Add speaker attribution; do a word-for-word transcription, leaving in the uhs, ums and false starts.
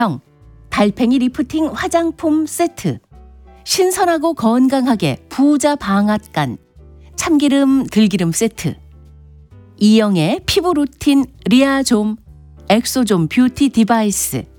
Speaker 1: 달팽이 리프팅 화장품 세트, 신선하고 건강하게 부자 방앗간 참기름 들기름 세트, 이영애 피부 루틴 리아좀 엑소좀 뷰티 디바이스,